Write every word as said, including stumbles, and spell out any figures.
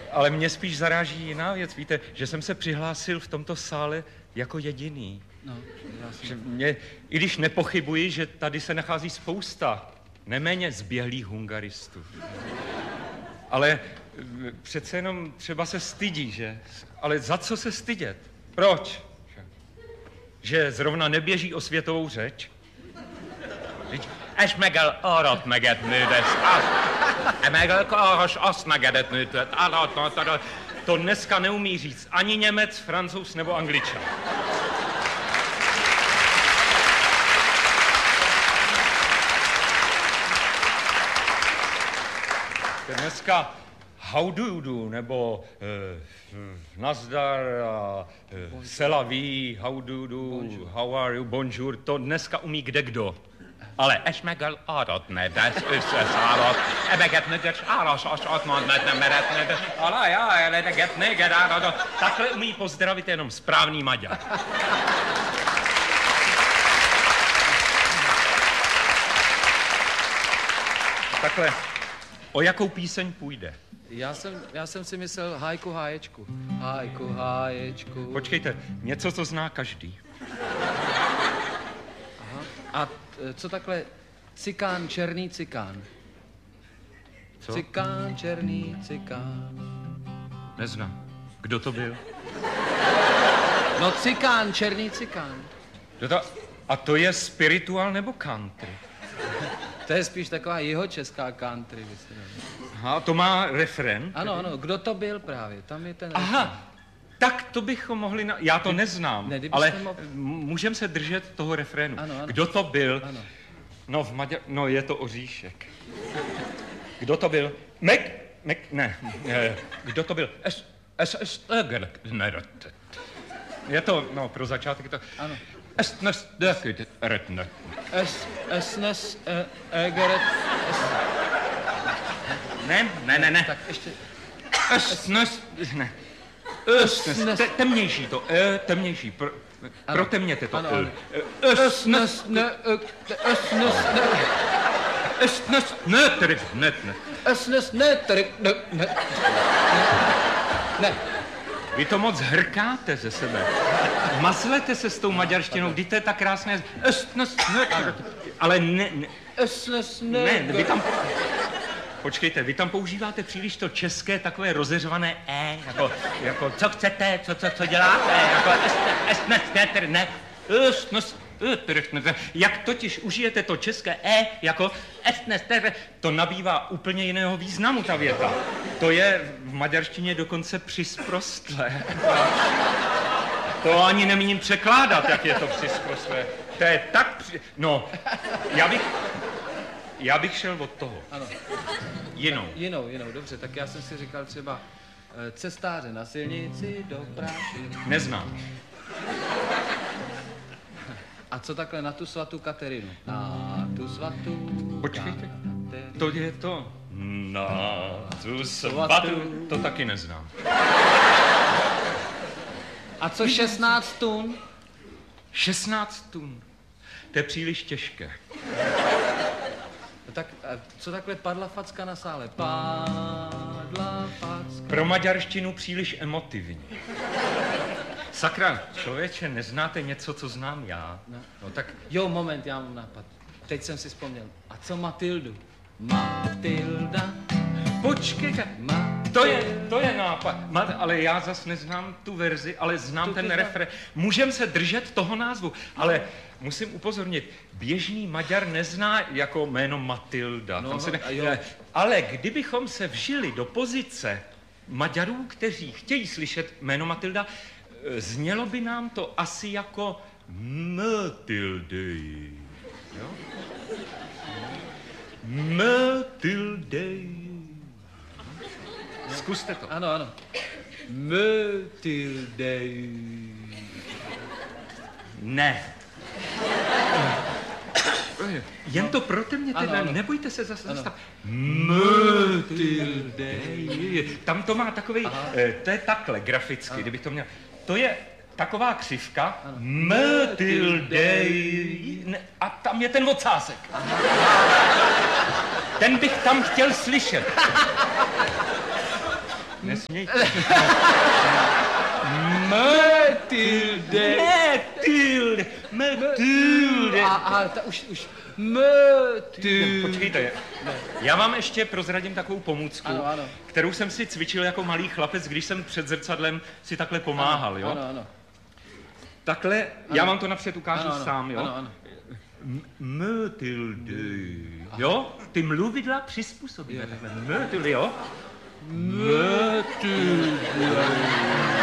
ale mě spíš zaráží jiná věc. Víte, že jsem se přihlásil v tomto sále jako jediný. No, že mě, i když nepochybuji, že tady se nachází spousta neméně zběhlých hungaristů. Ale přece jenom třeba se stydí, že? Ale za co se stydět? Proč? Že zrovna neběží o světovou řeč? És megel arat meget nődes, azt, megel aras azt megedet nődet, arat, To dneska neumí říct ani Němec, Francouz nebo Angličan. Dneska how do you do, nebo uh, nazdar, a uh, sela ví, how do you do, bonjour. How are you, bonjour, to dneska umí kde kdo. Ale és megel arat nődes, összeszállott, ebeget nődes, áras, as, atmand, mert nem meret nődes, alá, já, eleget, néged, áradot. Takhle umí pozdravit jenom správný Maďar. Takhle, o jakou píseň půjde? Já jsem, já jsem si myslel hájku háječku. Hájku háječku. Počkejte, něco, co zná každý. Aha. A co takhle cikán, černý cikán? Co? Cikán, černý cikán. Neznám. Kdo to byl? No cikán, černý cikán. Kdo to? A to je spiritual nebo country? To je spíš taková jihočeská country. Aha, to má refren? Ano, ano, kdo to byl právě, tam je ten Aha, refren. tak to bychom mohli, na... já to neznám, ne, ale mo... můžeme se držet toho refrénu. Ano, ano. Kdo to byl? Ano. No, v Maďar... no je to Oříšek. Kdo to byl? Mek, Mek, ne, ne. Kdo to byl? Es, es, es, je to, no, pro začátek to... Ano. Es, nes, dökyd, rötnö. Es, es, nes, egeret, es... Ne, ne, ne, ne. Tak ještě... Es, nes, ne. Es, nes, te, temnější to, e, temnější, pro, protemněte to. Ano, ano. Es, nes, ne, es, nes, ne. Es, nes, ne, tedy, ne, ne. Es, nes, ne, tedy, ne, ne. Ne. Vy to moc hrkáte ze sebe. Mazlete se s tou maďarštinou, kdy to je tak krásné. Es, nes, ne, ale ne, ne. Es, nes, ne. Ne, vy tam... Počkejte, vy tam používáte příliš to české takové rozeřvané e, jako, jako co chcete, co, co, co děláte, jako es, es, ne, ne, ne, es, nes, ne, jak totiž užijete to české e, jako es, ne, ne, to nabývá úplně jiného významu, ta věta. To je v maďarštině dokonce přisprostlé. To ani nemíním překládat, jak je to přisprostlé. To je tak při... No, já bych... Já bych šel od toho. Ano. Jinou. Jinou, jinou, dobře, tak já jsem si říkal třeba e, cestáře na silnici do práši. Neznám. A co takhle na tu svatou Katerinu? Na tu svatou Počkejte, Katerinu. to je to. Na tu svatou. To taky neznám. A co šestnáct tun? šestnáct tun. To je příliš těžké. Tak co takhle padla facka na sále? Padla facka. Pro maďarštinu příliš emotivní. Sakra, člověče, neznáte něco, co znám já? No. No tak... Jo, moment, já mám nápad. Teď jsem si vzpomněl. A co Matildu? Matilda. Počkejte, Ma... to je, to je nápad. Ma, ale já zas neznám tu verzi, ale znám tu, ten refrén. Můžeme se držet toho názvu, ale musím upozornit, běžný Maďar nezná jako jméno Matilda. No, Tam se ne... jo. Ale kdybychom se vžili do pozice Maďarů, kteří chtějí slyšet jméno Matilda, znělo by nám to asi jako Matilde. Jo? Matilde. Zkuste to. Ano, ano. Matilde. Ne. Jen to protemněte, Ano, ano. nebojte se zase zastav. Matilde. Tam to má takovej, eh, to je takhle graficky, ano. Kdybych to měl. To je taková křivka. Matilde. A tam je ten ocásek. Aha. Ten bych tam chtěl slyšet. Nesmějte. Matilde. Matilde, Matilde. A, a ta už, už. Matilde. Počkejte, já vám ještě prozradím takovou pomůcku, Ano, ano. kterou jsem si cvičil jako malý chlapec, když jsem před zrcadlem si takhle pomáhal, jo? Ano, ano. Takhle, já vám to napřed ukážu Ano, ano, sám, jo? ano, ano. M- Matilde, jo? Ty mluvidla přizpůsobíme takhle. Matilde, jo? Matilde.